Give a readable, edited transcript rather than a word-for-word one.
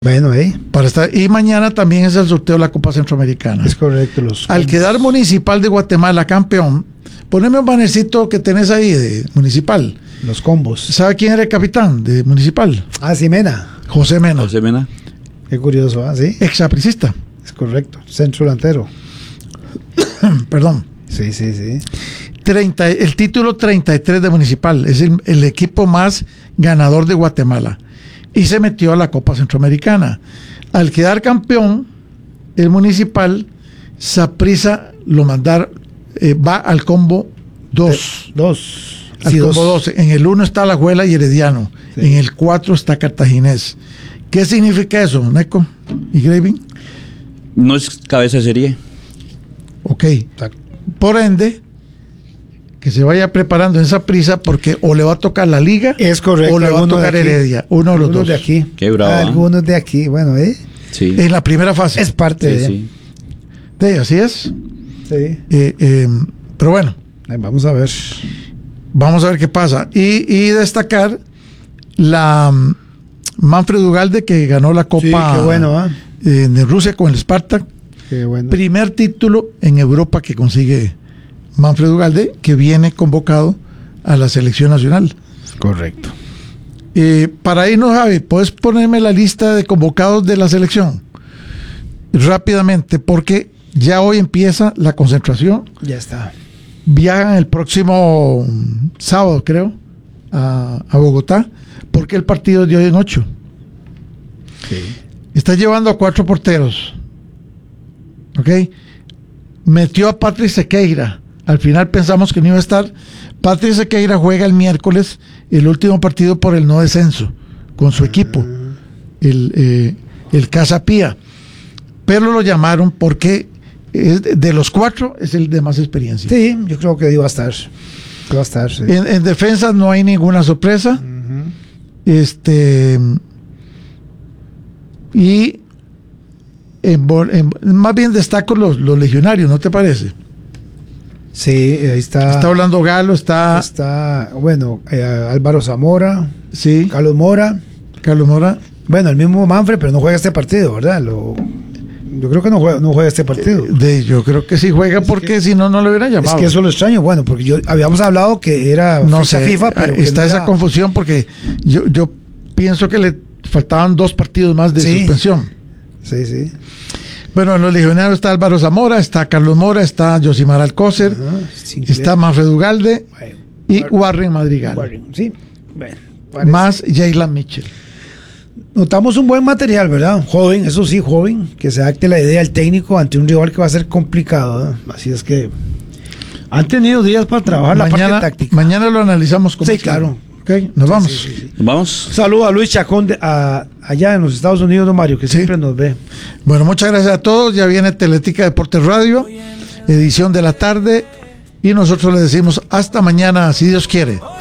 Bueno, para estar. Y mañana también es el sorteo de la Copa Centroamericana. Es correcto. Al quedar Municipal de Guatemala campeón, poneme un bannercito que tenés ahí de Municipal. Los combos. ¿Sabe quién era el capitán de Municipal? Sí, Mena. José Mena. José Mena. Qué curioso, ¿sí? Exapricista. Es correcto. Centro delantero. Perdón. Sí. El título 33 de Municipal. Es el equipo más ganador de Guatemala. Y se metió a la Copa Centroamericana. Al quedar campeón, el Municipal, Saprissa lo va al combo 2. Al combo 2. En el 1 está Alajuela y Herediano. Sí. En el 4 está Cartaginés. ¿Qué significa eso, Neco y Graving? No es cabeza de serie. Ok. Por ende, que se vaya preparando en Saprissa porque o le va a tocar la liga, es correcto, o le va a tocar Heredia, uno de los dos. De aquí. Qué bravo. Algunos de aquí, bueno, Sí. En la primera fase. Es parte de así es. Sí. Pero bueno. Vamos a ver. Vamos a ver qué pasa. Y destacar la Manfred Ugalde, que ganó la Copa qué bueno, de Rusia con el Spartak. Qué bueno. Primer título en Europa que consigue Manfred Ugalde, que viene convocado a la selección nacional. Correcto. Para irnos, Javi, ¿puedes ponerme la lista de convocados de la selección? Rápidamente, porque ya hoy empieza la concentración. Ya está. Viajan el próximo sábado, creo, a Bogotá, porque el partido es de hoy en 8. Sí. Está llevando a 4 porteros. ¿Ok? Metió a Patrick Sequeira. Al final pensamos que no iba a estar. Patrick Sequeira juega el miércoles el último partido por el no descenso con su equipo, el Casa Pía. Pero lo llamaron porque de los 4 es el de más experiencia. Sí, yo creo que iba a estar. Sí. En defensa no hay ninguna sorpresa. Y más bien destaco los legionarios, ¿no te parece? Sí, ahí está. Está Orlando Galo, está Álvaro Zamora, sí, Carlos Mora. Bueno, el mismo Manfred, pero no juega este partido, ¿verdad? Yo creo que no juega este partido. Yo creo que sí juega, porque si no, no lo hubieran llamado. Es que eso lo extraño, porque habíamos hablado que era no sé, FIFA, pero está esa confusión, porque yo pienso que le faltaban 2 partidos más de suspensión. Sí. Bueno, en los legionarios está Álvaro Zamora, está Carlos Mora, está Josimar Alcócer, está Manfred Ugalde y Warren Madrigal. Sí. Más Jaylan Mitchell. Notamos un buen material, ¿verdad? Joven, eso sí, que se adapte la idea del técnico ante un rival que va a ser complicado, ¿eh? Así es que han tenido días para trabajar la parte táctica. Mañana lo analizamos con claro. Okay, nos vamos. Sí. Nos vamos. Saludos a Luis Chacón allá en los Estados Unidos, don Mario, que siempre nos ve. Bueno, muchas gracias a todos. Ya viene Teletica Deportes Radio, edición de la tarde, y nosotros les decimos hasta mañana, si Dios quiere.